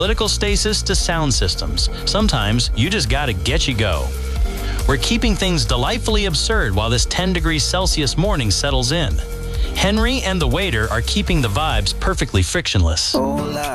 Political stasis to sound systems. Sometimes you just gotta get you go. We're keeping things delightfully absurd while this 10 degrees Celsius morning settles in. Henry and the waiter are keeping the vibes perfectly frictionless.